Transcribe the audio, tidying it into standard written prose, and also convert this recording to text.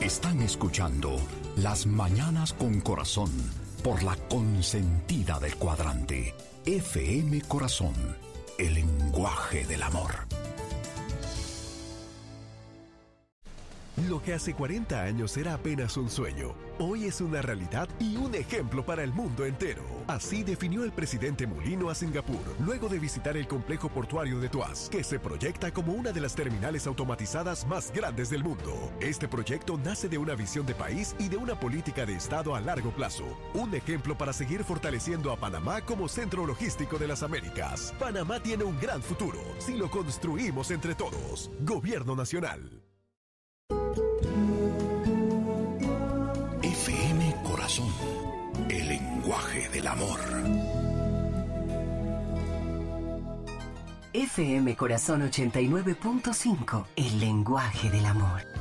Están escuchando Las Mañanas con Corazón por la consentida del cuadrante. FM Corazón, el lenguaje del amor. Lo que hace 40 años era apenas un sueño, hoy es una realidad y un ejemplo para el mundo entero. Así definió el presidente Mulino a Singapur, luego de visitar el complejo portuario de Tuas, que se proyecta como una de las terminales automatizadas más grandes del mundo. Este proyecto nace de una visión de país y de una política de Estado a largo plazo. Un ejemplo para seguir fortaleciendo a Panamá como centro logístico de las Américas. Panamá tiene un gran futuro si lo construimos entre todos. Gobierno Nacional. FM Corazón, el lenguaje del amor. FM Corazón 89.5, el lenguaje del amor.